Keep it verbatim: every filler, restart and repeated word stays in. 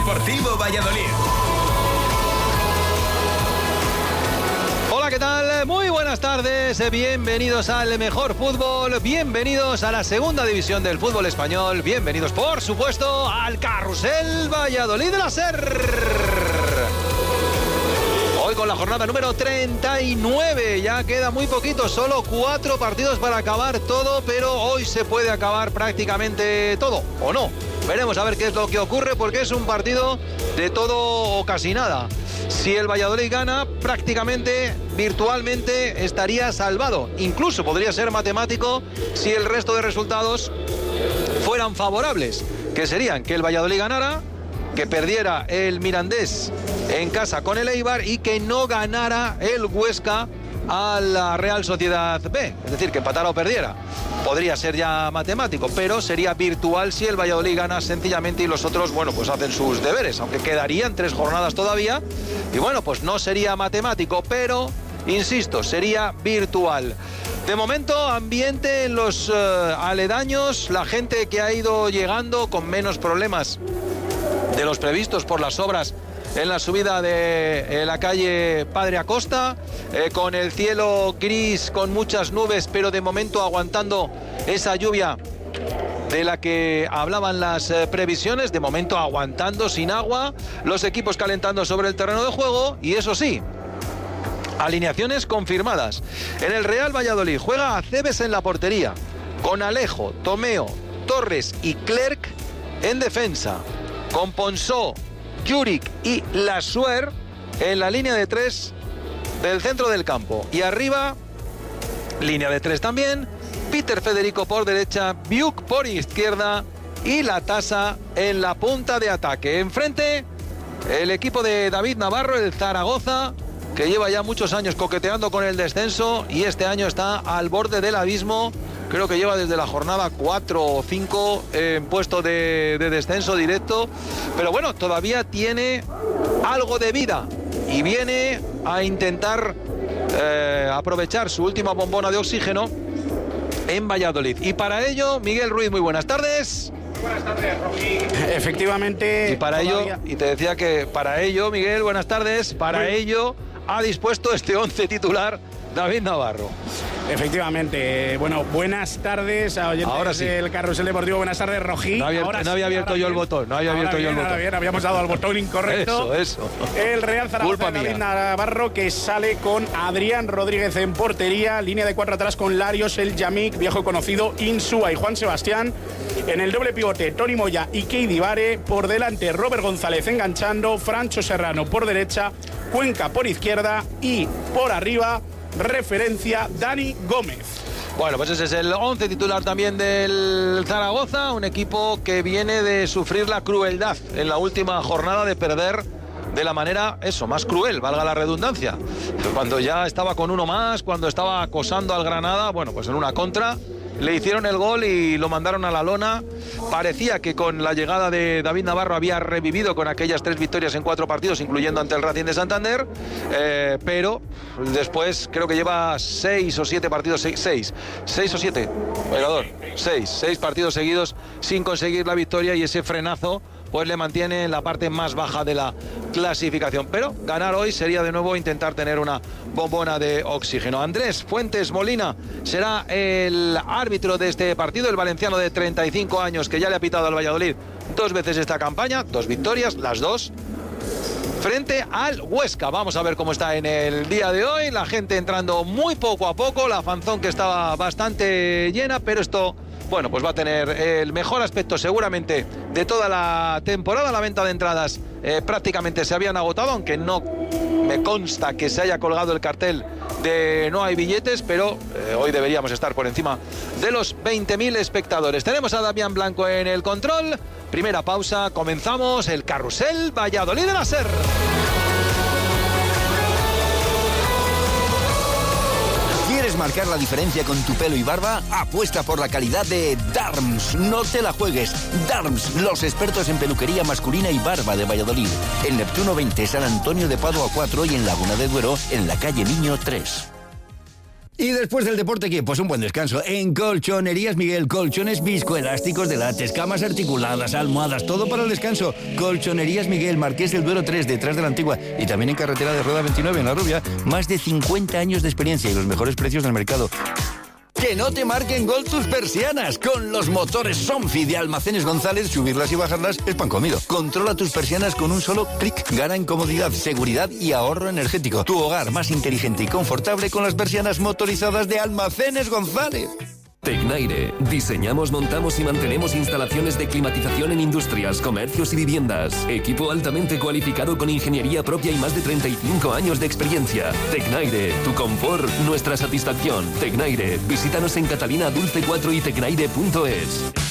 Deportivo Valladolid. Hola, ¿qué tal? Muy buenas tardes, bienvenidos al mejor fútbol, bienvenidos a la segunda división del fútbol español, bienvenidos por supuesto al Carrusel Valladolid de la SER. Hoy con la jornada número treinta y nueve, ya queda muy poquito, solo cuatro partidos para acabar todo, pero hoy se puede acabar prácticamente todo, ¿o no? Veremos a ver qué es lo que ocurre, porque es un partido de todo o casi nada. Si el Valladolid gana, prácticamente, virtualmente, estaría salvado. Incluso podría ser matemático si el resto de resultados fueran favorables, que serían que el Valladolid ganara, que perdiera el Mirandés en casa con el Eibar y que no ganara el Huesca a la Real Sociedad B, es decir, que empatara o perdiera. Podría ser ya matemático, pero sería virtual si el Valladolid gana sencillamente y los otros, bueno, pues hacen sus deberes, aunque quedarían tres jornadas todavía y bueno, pues no sería matemático, pero insisto, sería virtual. De momento, ambiente en los uh, aledaños, la gente que ha ido llegando con menos problemas de los previstos por las obras en la subida de eh, la calle Padre Acosta, eh, con el cielo gris, con muchas nubes, pero de momento aguantando esa lluvia de la que hablaban las eh, previsiones, de momento aguantando sin agua, los equipos calentando sobre el terreno de juego y eso sí, alineaciones confirmadas. En el Real Valladolid juega Acebes en la portería, con Alejo, Tomeo, Torres y Clerc en defensa, con Ponsó, Juric y Lasuer en la línea de tres del centro del campo. Y arriba, línea de tres también, Peter Federico por derecha, Biuk por izquierda y La Tasa en la punta de ataque. Enfrente, el equipo de David Navarro, el Zaragoza, que lleva ya muchos años coqueteando con el descenso y este año está al borde del abismo. Creo que lleva desde la jornada cuatro o cinco en puesto de, de descenso directo. Pero bueno, todavía tiene algo de vida y viene a intentar eh, aprovechar su última bombona de oxígeno en Valladolid. Y para ello, Miguel Ruiz, muy buenas tardes. Muy buenas tardes, Rogi. Efectivamente. Y para todavía... ello, y te decía que para ello, Miguel, buenas tardes, para Muy... ello ha dispuesto este once titular David Navarro. Efectivamente, bueno, buenas tardes a oyentes ahora sí. del Carrusel Deportivo, buenas tardes, Rogi. No había, ahora no había sí, abierto yo bien. el botón, no había ahora abierto bien, yo el botón. Bien, habíamos dado al botón incorrecto. Eso, eso. El Real Zaragoza de David Navarro, que sale con Adrián Rodríguez en portería, línea de cuatro atrás con Larios, el Yamik, viejo conocido, Insúa y Juan Sebastián. En el doble pivote, Toni Moya y Keidi Vare. Por delante, Robert González enganchando, Francho Serrano por derecha, Cuenca por izquierda y por arriba, referencia, Dani Gómez. Bueno, pues ese es el once titular también del Zaragoza, un equipo que viene de sufrir la crueldad en la última jornada de perder de la manera, eso, más cruel, valga la redundancia. Cuando ya estaba con uno más, cuando estaba acosando al Granada, bueno, pues en una contra, le hicieron el gol y lo mandaron a la lona. Parecía que con la llegada de David Navarro había revivido con aquellas tres victorias en cuatro partidos, incluyendo ante el Racing de Santander, eh, pero después creo que lleva seis o siete partidos, seis, seis, seis o siete, pegador, seis, seis partidos seguidos sin conseguir la victoria y ese frenazo pues le mantiene en la parte más baja de la clasificación. Pero ganar hoy sería de nuevo intentar tener una bombona de oxígeno. Andrés Fuentes Molina será el árbitro de este partido, el valenciano de treinta y cinco años que ya le ha pitado al Valladolid dos veces esta campaña, dos victorias, las dos frente al Huesca. Vamos a ver cómo está en el día de hoy, la gente entrando muy poco a poco, la fanzón que estaba bastante llena, pero esto, bueno, pues va a tener el mejor aspecto seguramente de toda la temporada. La venta de entradas eh, prácticamente se habían agotado, aunque no me consta que se haya colgado el cartel de no hay billetes, pero eh, hoy deberíamos estar por encima de los veinte mil espectadores. Tenemos a Damián Blanco en el control. Primera pausa, comenzamos el Carrusel Valladolid de la SER. ¿Quieres marcar la diferencia con tu pelo y barba? Apuesta por la calidad de Darms. No te la juegues. Darms, los expertos en peluquería masculina y barba de Valladolid. En Neptuno veinte, San Antonio de Padua cuatro y en Laguna de Duero, en la calle Niño tres. Y después del deporte, ¿qué? Pues un buen descanso. En Colchonerías Miguel, colchones viscoelásticos de látex, camas articuladas, almohadas, todo para el descanso. Colchonerías Miguel, Marqués del Duero tres, detrás de la Antigua. Y también en carretera de Rueda veintinueve, en La Rubia. Más de cincuenta años de experiencia y los mejores precios del mercado. Que no te marquen gol tus persianas. Con los motores Somfi de Almacenes González, subirlas y bajarlas es pan comido. Controla tus persianas con un solo clic. Gana en comodidad, seguridad y ahorro energético. Tu hogar más inteligente y confortable con las persianas motorizadas de Almacenes González. Tecnaire. Diseñamos, montamos y mantenemos instalaciones de climatización en industrias, comercios y viviendas. Equipo altamente cualificado con ingeniería propia y más de treinta y cinco años de experiencia. Tecnaire. Tu confort, nuestra satisfacción. Tecnaire. Visítanos en Catalina Dulce cuatro y tecnaire punto es.